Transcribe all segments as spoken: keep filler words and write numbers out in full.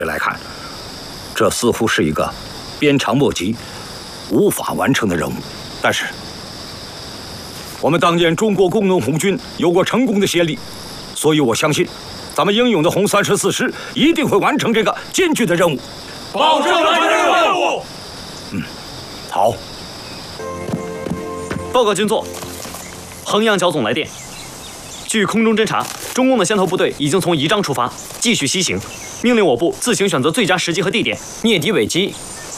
来看，这似乎是一个鞭长莫及、无法完成的任务。但是，我们当年中国工农红军有过成功的先例，所以我相信，咱们英勇的红三十四师一定会完成这个艰巨的任务， 保证完成任务。 嗯，好。 报告军座，衡阳剿总来电。 据空中侦察，中共的先头部队已经从宜章出发，继续西行，命令我部自行选择最佳时机和地点，蹑敌尾击。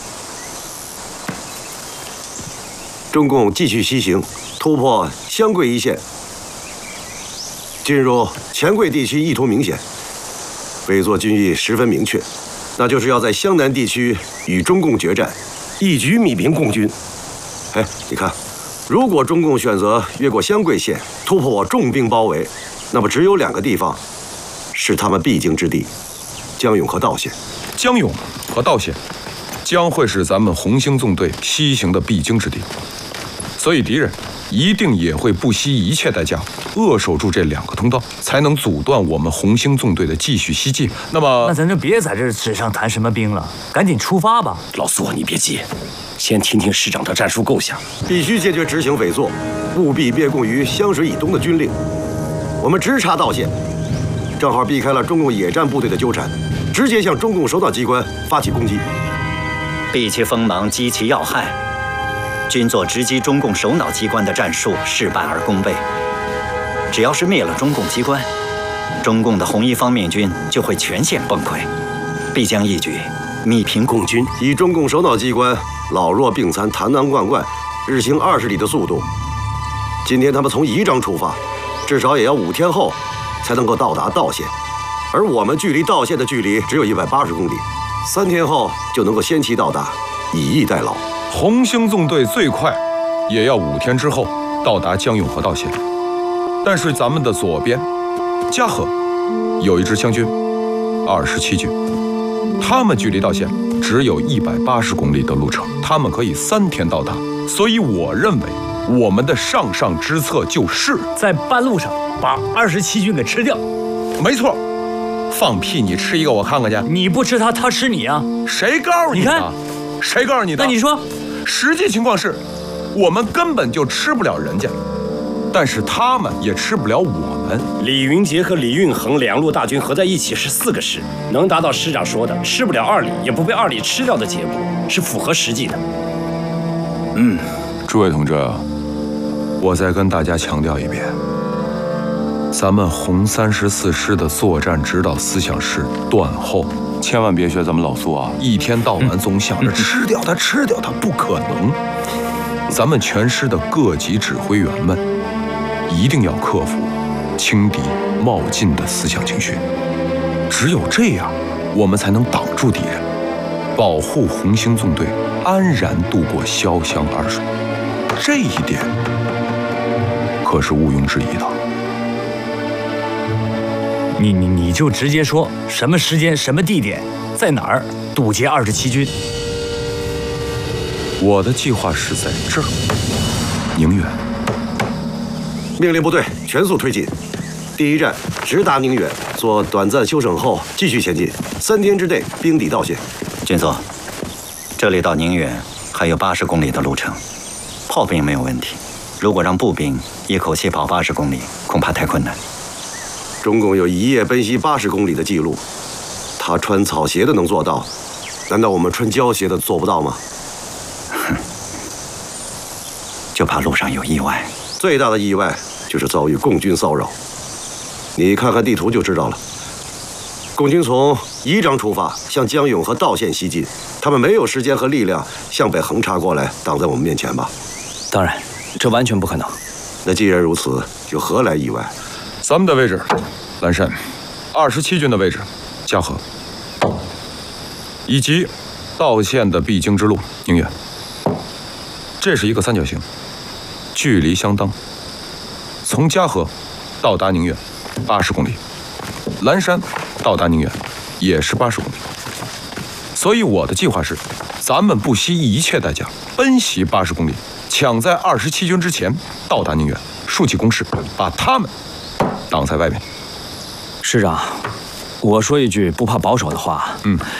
中共继续西行，突破湘桂一线，进入黔桂地区意图明显，委座军意十分明确，那就是要在湘南地区与中共决战，一举弭平共军。哎，你看。 如果中共选择越过湘桂线，突破我重兵包围，那么只有两个地方是他们必经之地：江永和道县。 江永和道县将会是咱们红星纵队西行的必经之地，所以敌人一定也会不惜一切代价扼守住这两个通道，才能阻断我们红星纵队的继续西进。那么， 那咱就别在这纸上谈什么兵了，赶紧出发吧。 老苏，你别急。 先听听师长的战术构想， 必须坚决执行委座，务必别供于湘水以东的军令。我们直插道县，正好避开了中共野战部队的纠缠，直接向中共首脑机关发起攻击， 避其锋芒，击其要害。军座直击中共首脑机关的战术事半而功倍。只要是灭了中共机关，中共的红一方面军就会全线崩溃，必将一举弭平共军。 以中共首脑机关 老弱病残、坛坛罐罐，日行二十里的速度。今天他们从宜章出发，至少也要五天后才能够到达道县，而我们距离道县的距离只有一百八十公里，三天后就能够先期到达，以逸待劳。 红星纵队最快也要五天之后到达江永和道县，但是咱们的左边嘉禾有一支湘军，二十七军，他们距离道县 只有一百八十公里的路程，他们可以三天到达，所以我认为我们的上上之策就是在半路上把二十七军给吃掉。 没错，放屁！你吃一个我看看去。 你不吃他，他吃你啊？ 谁告诉你的？ 你看， 谁告诉你的？ 那你说， 实际情况是，我们根本就吃不了人家，但是他们也吃不了我们。 李云杰和李运恒两路大军合在一起是四个师，能达到师长说的吃不了二里也不被二里吃掉的结果，是符合实际的。 嗯，诸位同志，我再跟大家强调一遍，咱们红三十四师的作战指导思想是断后，千万别学咱们老苏啊，一天到晚总想着吃掉它，吃掉它，不可能。咱们全师的各级指挥员们一定要克服 轻敌冒进的思想情绪，只有这样，我们才能挡住敌人，保护红星纵队安然渡过潇湘二水。这一点可是毋庸置疑的。 你你你就直接说什么时间、什么地点，在哪儿堵截二十七军。 我的计划是在这儿，宁远。 命令部队全速推进。 第一站直达宁远，做短暂休整后继续前进，三天之内兵抵道县。 军座，这里到宁远还有八十公里的路程，炮兵没有问题。如果让步兵一口气跑八十公里，恐怕太困难。 中共有一夜奔袭八十公里的记录，他穿草鞋的能做到，难道我们穿胶鞋的做不到吗？ 哼，就怕路上有意外。 最大的意外就是遭遇共军骚扰。 你看看地图就知道了。共军从宜章出发，向江永和道县西进，他们没有时间和力量向北横插过来，挡在我们面前吧？ 当然，这完全不可能。 那既然如此，又何来意外？ 咱们的位置，蓝山；二十七军的位置，嘉禾，以及道县的必经之路宁远。这是一个三角形，距离相当。从嘉禾到达宁远 八十公里，蓝山到达宁远也是八十公里，所以我的计划是，咱们不惜一切代价奔袭八十公里，抢在二十七军之前到达宁远，竖起攻势，把他们挡在外面。 师长，我说一句不怕保守的话， 嗯，